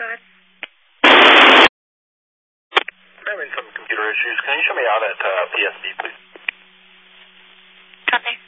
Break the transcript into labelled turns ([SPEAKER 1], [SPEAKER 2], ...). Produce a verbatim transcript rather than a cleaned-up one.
[SPEAKER 1] ahead.
[SPEAKER 2] I'm having some computer issues. Can you show me out at uh, P S B, please?
[SPEAKER 1] Copy.